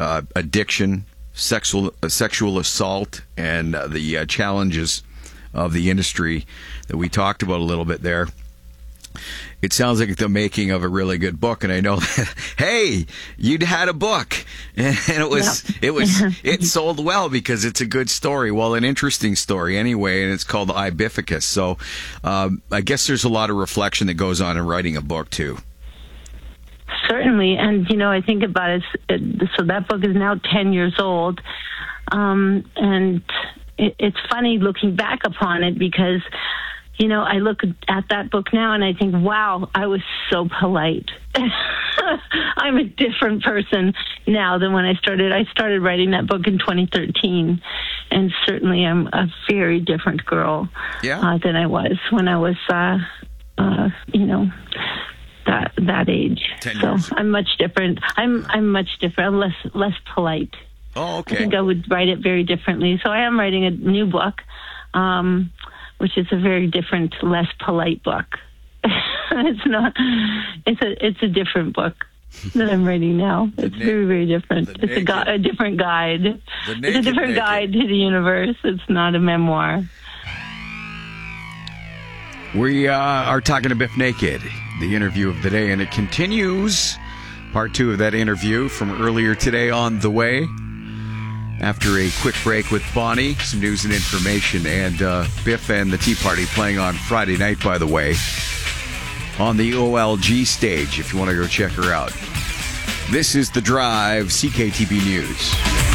addiction, sexual assault, and the challenges of the industry that we talked about a little bit there. It sounds like the making of a really good book, and I know that, hey, you'd had a book, and it sold well because it's a good story, well, an interesting story anyway, and it's called Ibifficus. So I guess there's a lot of reflection that goes on in writing a book too. Certainly, and I think about it. So that book is now 10 years old, and it's funny looking back upon it because. I look at that book now and I think, wow, I was so polite. I'm a different person now than when I started. I started writing that book in 2013, and certainly I'm a very different girl than I was when I was, that age. 10 so years. I'm much different. I'm much different. I'm less polite. Oh, okay. I think I would write it very differently. So I am writing a new book. Which is a very different, less polite book. It's a different book that I'm writing now. It's very, very different. It's a different guide. It's a different guide to the universe. It's not a memoir. We are talking to Bif Naked, the interview of the day, and it continues. Part 2 of that interview from earlier today on the way. After a quick break with Bonnie, some news and information, and Bif and the Tea Party playing on Friday night, by the way, on the OLG stage, if you want to go check her out. This is The Drive, CKTB News.